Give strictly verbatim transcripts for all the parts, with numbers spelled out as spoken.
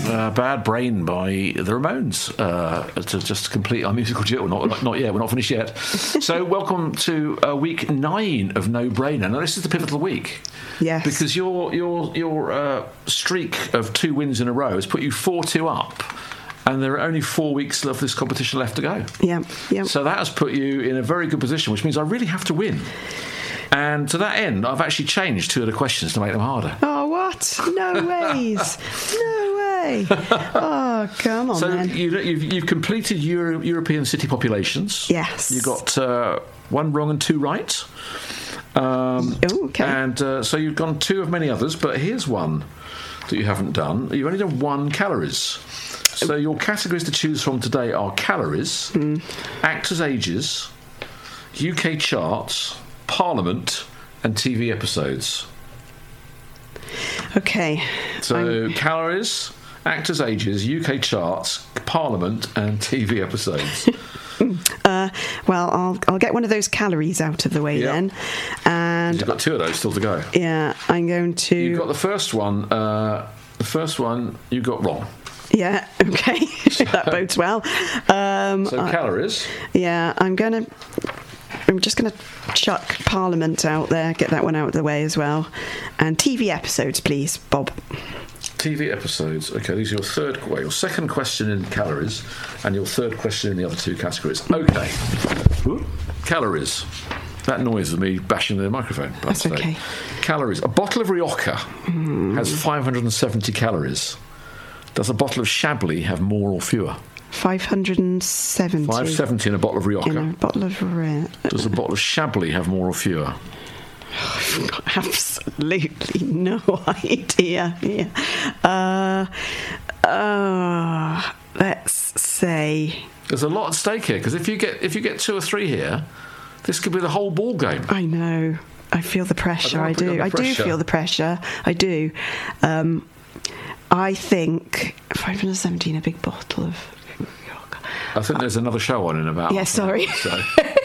uh, Bad Brain by the Ramones. Uh, to just complete our musical duet. Not, not yet, we're not finished yet. So, welcome to uh, week nine of No Brainer. Now, this is the pivotal week. Yes. Because your your your uh, streak of two wins in a row has put you four two up. And there are only four weeks of this competition left to go. Yeah, yeah. So that has put you in a very good position, which means I really have to win. And to that end, I've actually changed two of the questions to make them harder. Oh, what? No ways. No way. Oh, come on, so then. So you, you've, you've completed Euro, European city populations. Yes. You got uh, one wrong and two right. Um, oh, okay. And uh, so you've gone two of many others, but here's one that you haven't done. You've only done one calories. So your categories to choose from today are calories, mm. actors' ages, U K charts, Parliament, and T V episodes. Okay. So I'm... calories, actors' ages, U K charts, Parliament, and T V episodes. uh, well, I'll I'll get one of those calories out of the way yep. then. And you've got two of those still to go. Yeah, I'm going to. You've got the first one. Uh, the first one you got wrong. Yeah, okay. That bodes well. Um, so calories. I, yeah, I'm going to... I'm just going to chuck Parliament out there, get that one out of the way as well. And T V episodes, please, Bob. T V episodes. Okay, these are your third... Well, your second question in calories and your third question in the other two categories. Okay. Ooh. Calories. That noise of me bashing the microphone. That's okay. Calories. A bottle of Rioja mm. has five hundred seventy calories. Does a bottle of Chablis have more or fewer? five hundred seventy. five hundred seventy in a bottle of Rioja. In a bottle of Rioja. Does a bottle of Chablis have more or fewer? I've got absolutely no idea. Yeah. Uh, uh, let's say... There's a lot at stake here, because if you get if you get two or three here, this could be the whole ball game. I know. I feel the pressure. I, I do. I do feel the pressure. I do. Um... I think five hundred seventeen, a big bottle of... I think there's another show on in about... Yeah, sorry. So.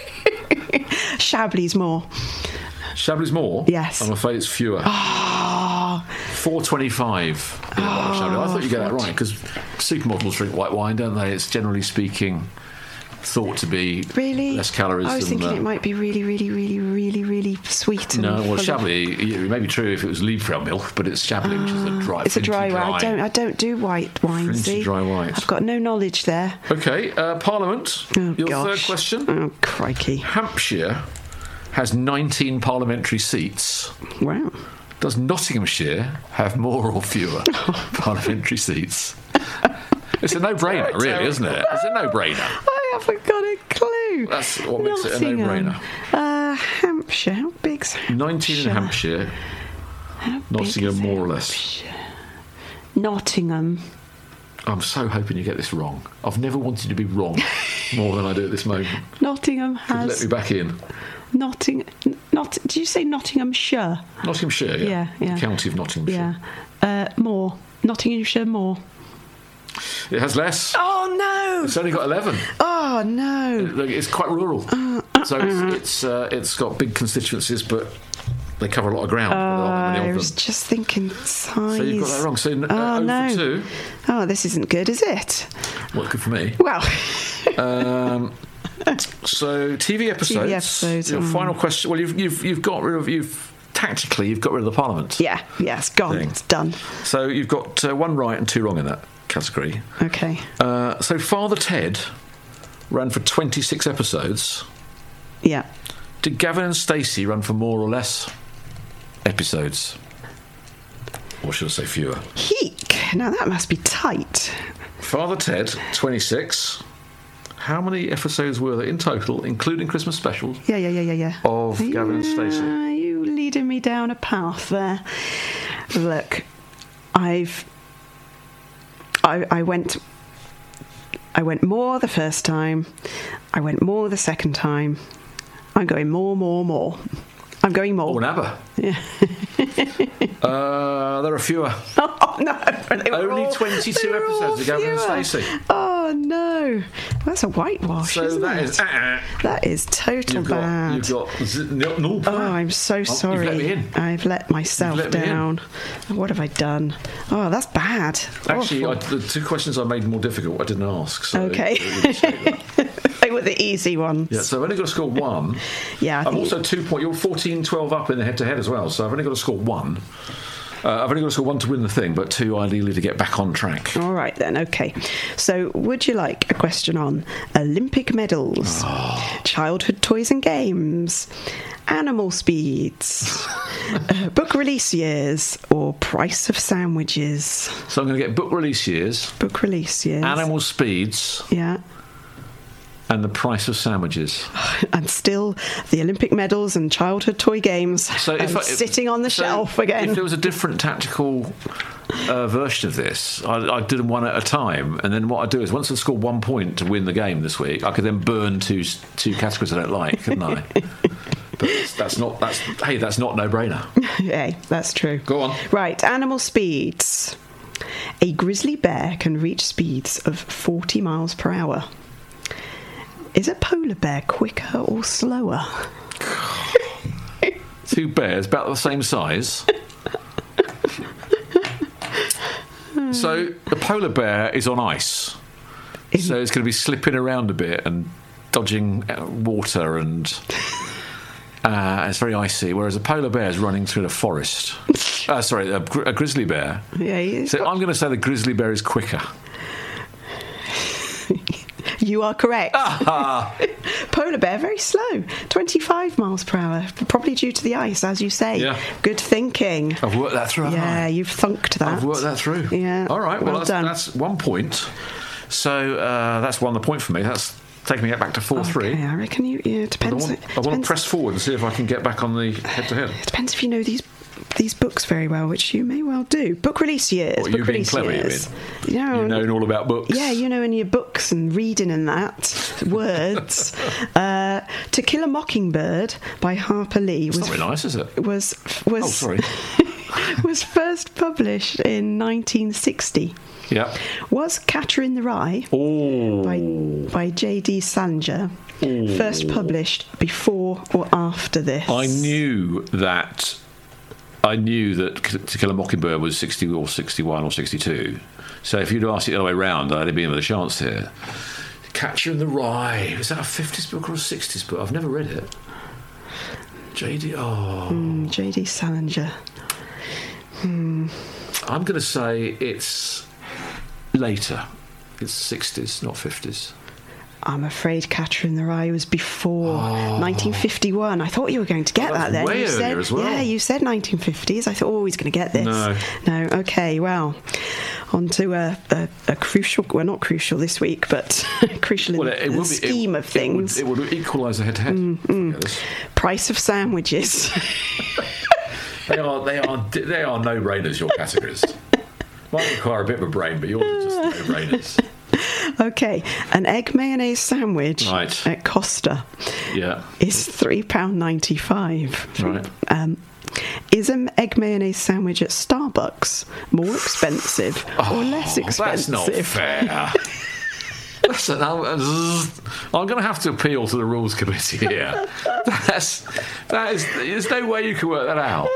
Chablis more. Chablis more? Yes. I'm afraid it's fewer. Oh. four twenty-five. Oh, I thought you'd get that right, because supermodels drink white wine, don't they? It's generally speaking... thought to be really? less calories. I was than thinking the... it might be really, really, really, really, really sweet. And no, well, Chablis, of... it may be true if it was Liebfrau milk, but it's Chablis, uh, which is a dry. It's a dry, dry wine. I don't, I don't do white wine. See, dry white. I've got no knowledge there. Okay, uh, Parliament. Oh, your gosh. third question. Oh, crikey! Hampshire has nineteen parliamentary seats. Wow. Does Nottinghamshire have more or fewer parliamentary seats? It's a no-brainer, really, isn't it? It's a no-brainer. I haven't got a clue. That's what makes it a no-brainer. Uh, Hampshire, how big's Hampshire? nineteen in Hampshire. How Nottingham, big more or less. Hampshire? Nottingham. I'm so hoping you get this wrong. I've never wanted to be wrong more than I do at this moment. Nottingham has... Let me back in. Notting... Not. Did you say Nottinghamshire? Nottinghamshire, yeah. Yeah, yeah. The county of Nottinghamshire. Yeah. Uh, more. Nottinghamshire, more. It has less. Oh, no! It's only got eleven. Oh, no. It's quite rural. Uh, uh, so it's it's, uh, it's got big constituencies, but they cover a lot of ground. Uh, many of I them. was just thinking size. So you've got that wrong. So uh, oh, over no. two. Oh, this isn't good, is it? Well, good for me. Well. um, so T V episodes. T V episodes. Your um, final question. Well, you've you've you've got rid of you've tactically you've got rid of the Parliament. Yeah. Yes. Gone. Thing. It's done. So you've got uh, one right and two wrong in that category. Okay. Uh, so Father Ted ran for twenty-six episodes. Yeah. Did Gavin and Stacey run for more or less episodes? Or should I say fewer? Heek. Now that must be tight. Father Ted, twenty-six. How many episodes were there in total, including Christmas specials? Yeah, yeah, yeah, yeah, yeah. Of yeah, Gavin and Stacey. You leading me down a path there. Look, I've... I, I went... I went more the first time. I went more the second time. I'm going more, more, more. I'm going more. Oh, never. Yeah. uh, there are fewer. Oh, no. Only all, twenty-two episodes of Gavin and Stacey. Oh, Oh no, that's a whitewash. So isn't that it? is. Uh, That is total you've got. bad. You've got. z- No, no, Oh, I'm so sorry. You've let me in. I've let myself You've let me in. down. What have I done? Oh, that's bad. Actually, I, Awful. the two questions I made more difficult. I didn't ask. So Okay. it would say that. They were the easy ones. Yeah, so I've only got to score one. Yeah, I I'm think also two point. You're fourteen twelve up in the head-to-head as well. So I've only got to score one. Uh, I've only got to score one to win the thing, but two ideally to get back on track. All right then, okay. So, would you like a question on Olympic medals, Oh. childhood toys and games, animal speeds, uh, book release years, or price of sandwiches? So I'm going to get book release years, Book release years. animal speeds, Yeah. and the price of sandwiches. And still the Olympic medals and childhood toy games So if um, I, if- sitting on the so shelf again. If there was a different tactical uh, version of this, I, I did them one at a time, and then what I do is once I score one point to win the game this week, I could then burn two two categories I don't like, couldn't I? But that's not that's hey that's not no brainer. Yeah, that's true. Go on. Right, animal speeds. A grizzly bear can reach speeds of forty miles per hour. Is a polar bear quicker or slower? Two bears about the same size. So the polar bear is on ice, In- so it's going to be slipping around a bit and dodging uh, water, and uh, it's very icy. Whereas a polar bear is running through the forest. Uh, sorry, a, gri- a grizzly bear. Yeah, he's So got- I'm going to say the grizzly bear is quicker. you are correct. Ah. Polar bear, very slow, twenty-five miles per hour, probably due to the ice, as you say. Yeah. Good thinking. I've worked that through. haven't Yeah, I? you've thunked that. I've worked that through. Yeah, All right. Well, well that's, done. that's one point. So uh, that's one the point for me. That's taking me back to four three. Okay, I reckon you. Yeah, it I depends. want, it I want to depends- press forward and see if I can get back on the head-to-head. It depends if you know these these books very well, which you may well do. Book release years. What, book you being release clever, you years. mean? You know, You've known all about books. yeah, you know, in your books and reading and that words. uh, To Kill a Mockingbird by Harper Lee It's was not very nice, is it? was was Oh, sorry. was first published in nineteen sixty. Yeah. Was Catcher in the Rye Oh. by by J D Salinger first published before or after this? I knew that. I knew that K- To Kill a Mockingbird was sixty or sixty-one or sixty-two. So if you'd asked it the other way round, I'd have been with a chance here. Catcher in the Rye. Is that a fifties book or a sixties book? I've never read it. J D. Oh. Mm, J D Salinger. I'm going to say it's later. It's sixties, not fifties. I'm afraid Catcher in the Rye was before nineteen fifty-one. I thought you were going to get Oh, that that's then. way you earlier said, as well. Yeah, you said nineteen fifties. I thought, oh, he's going to get this. No. No, okay, well, on to a, a, a crucial, well, not crucial this week, but crucial in Well, it, it the would be, scheme it, of things. It would, it would equalise the head-to-head. Price of sandwiches. They are, they are, they are no-brainers. Your categories might require a bit of a brain, but yours are just no-brainers. Okay, an egg mayonnaise sandwich Right. at Costa Yeah, is three pounds ninety-five. right. Um, is an egg mayonnaise sandwich at Starbucks more expensive or less Oh, expensive? that's not fair. Listen, I'm, I'm going to have to appeal to the rules committee here. That's that is. There's no way you can work that out.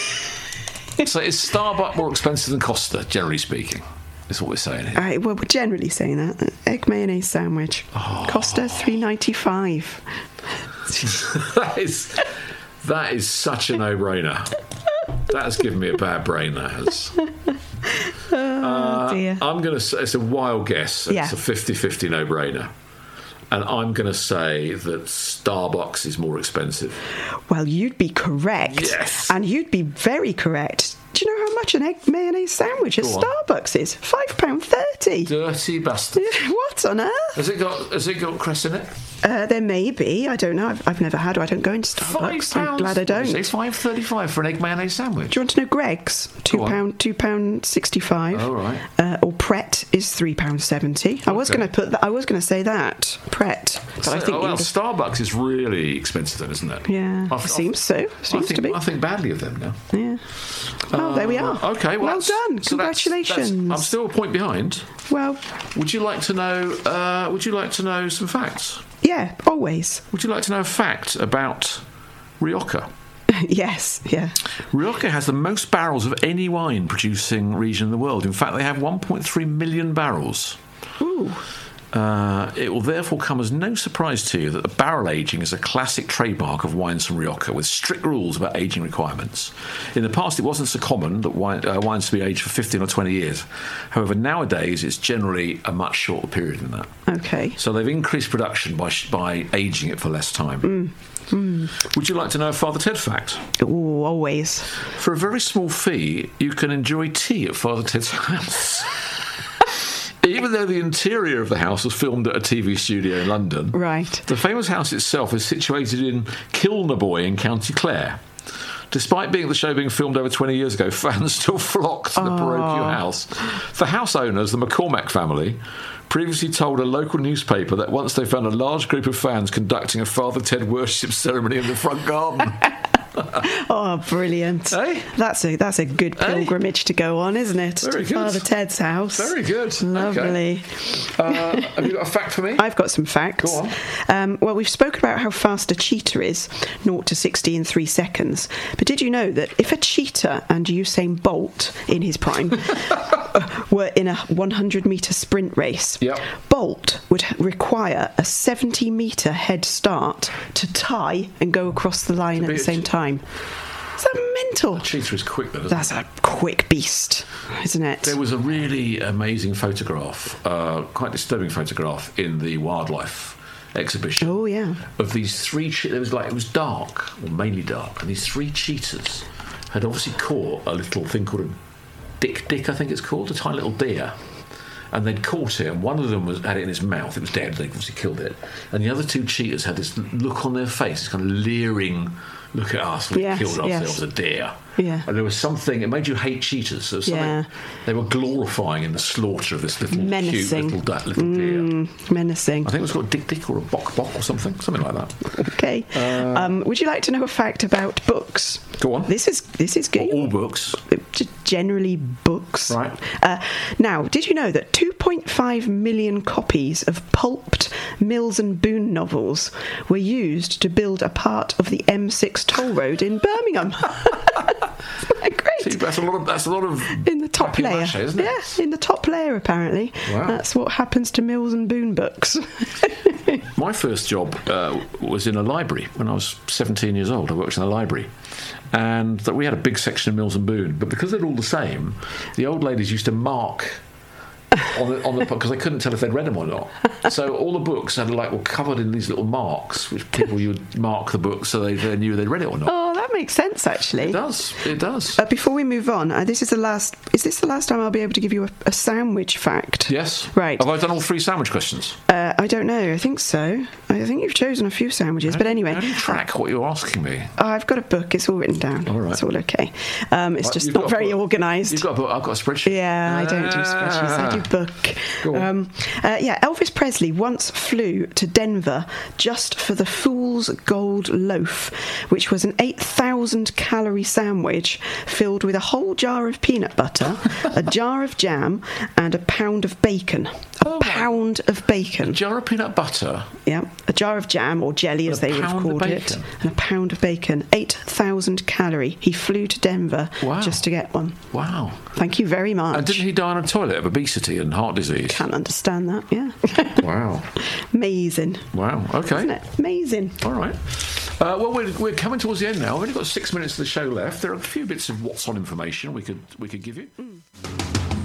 So is Starbucks more expensive than Costa, generally speaking? Is what we're saying here. All right, well, we're generally saying that. Egg mayonnaise sandwich. Oh. Costa three ninety-five. that is that is such a no-brainer. That has given me a bad brain. That has. Oh dear. I'm going to say it's a wild guess. It's Yeah. a fifty-fifty no-brainer. And I'm going to say that Starbucks is more expensive. Well, you'd be correct. Yes. And you'd be very correct. Do you know how much an egg mayonnaise sandwich at Go on. Starbucks is? five pounds thirty. Dirty bastard. What on earth? Has it got has it got cress in it? Uh, there may be. I don't know. I've, I've never had. I don't go into Starbucks. I'm glad I don't. It's five thirty-five for an egg mayonnaise sandwich. Do you want to know Greg's? Two Go on. pound, two pound sixty-five. Oh, right. Uh, Uh, or Pret is three pounds seventy. I was Okay. going to put that, I was going to say that Pret, but So, I think oh, well, you'd- Starbucks is really expensive then, isn't it? yeah, I've- seems so. I Seems think, to be. I think badly of them now. Yeah. Well, there we are. Uh, okay, well, well that's- done. so that's- Congratulations. that's- I'm still a point behind. Well, Would you like to know? Uh, would you like to know some facts? yeah, always. Would you like to know a fact about Rioja? Yes, yeah. Rioja has the most barrels of any wine producing region in the world. In fact, they have one point three million barrels. Ooh. Uh, it will therefore come as no surprise to you that the barrel aging is a classic trademark of wines from Rioja, with strict rules about aging requirements. In the past, it wasn't so common that wine, uh, wines to be aged for fifteen or twenty years. However, nowadays, it's generally a much shorter period than that. Okay. So they've increased production by, sh- by aging it for less time. Would you like to know a Father Ted fact? Ooh, always. For a very small fee, you can enjoy tea at Father Ted's house. Even though the interior of the house was filmed at a T V studio in London, Right. the famous house itself is situated in Kilnaboy in County Clare. Despite being the show being filmed over twenty years ago, fans still flocked to the parochial house. The house owners, the McCormack family, previously told a local newspaper that once they found a large group of fans conducting a Father Ted worship ceremony in the front garden. Oh, brilliant. Eh? That's a that's a good pilgrimage to go on, isn't it? Very to good. Father Ted's house. Very good. Lovely. Uh, have you got a fact for me? I've got some facts. Go on. Um, well, we've spoken about how fast a cheetah is, zero to sixty in three seconds. But did you know that if a cheetah and Usain Bolt in his prime uh, were in a one hundred metre sprint race, Yep. Bolt would require a seventy metre head start to tie and go across the line at be the a same che- time? Is that mental? Cheetah is quick, though, isn't That's a quick beast, isn't it? There was a really amazing photograph, uh, quite disturbing photograph, in the wildlife exhibition. Oh, yeah. Of these three, che- it was like it was dark, or mainly dark, and these three cheetahs had obviously caught a little thing called a dick dick, I think it's called, a tiny little deer. And they'd caught it, and one of them was had it in his mouth. It was dead. They obviously killed it. And the other two cheetahs had this look on their face, this kind of leering look at us. We Yes, killed yes. ourselves a deer. Yeah. And there was something. It made you hate cheetahs. There was something, Yeah. They were glorifying in the slaughter of this little Menacing. cute little, da- little deer. Menacing. I think it was called Dick Dick or a Bok Bok or something, something like that. Okay. um, would you like to know a fact about books? Go on. This is this is good. All books. G- Generally, books. Right. Uh, now, did you know that two point five million copies of pulped Mills and Boon novels were used to build a part of the M six toll road in Birmingham? Isn't that great? See, that's a lot of. That's a lot of. In the top layer, papier-mâché, isn't it? yeah, in the top layer apparently. Wow. That's what happens to Mills and Boon books. My first job uh, was in a library when I was seventeen years old. I worked in a library, and that we had a big section of Mills and Boon. But because they're all the same, the old ladies used to mark on the on the because they couldn't tell if they'd read them or not. So all the books had like were covered in these little marks, which people you would mark the book so they, they knew they'd read it or not. Oh, that makes sense actually. It does. It does. Uh, before we move on, uh, this is the last. Is this the last time I'll be able to give you a, a sandwich fact? Yes. Right. Have I done all three sandwich questions? Uh, I don't know. I think so. I think you've chosen a few sandwiches, but anyway, How do you track what you're asking me? oh, I've got a book. It's all written down. All right. It's all okay. Um, it's Right, just you've not got a very book. organised. You've got a book. I've got a spreadsheet. Yeah, I don't do spreadsheets. I do book. Go on. Um, uh, yeah, Elvis Presley once flew to Denver just for the Fool's Gold Loaf, which was an eight thousand calorie sandwich filled with a whole jar of peanut butter, a jar of jam, and a pound of bacon. A Oh my- pound of bacon. Jar of peanut butter. Yeah, a jar of jam or jelly, as A they would have pound of called it, bacon. and a pound of bacon. eight thousand calorie. He flew to Denver Wow. just to get one. Wow. Thank you very much. And didn't he die on a toilet of obesity and heart disease? Can't understand that, yeah. Wow. Amazing. Wow. Okay. Isn't it? Amazing. All right. Uh, well, we're, we're coming towards the end now. We've only got six minutes of the show left. There are a few bits of what's on information we could we could give you.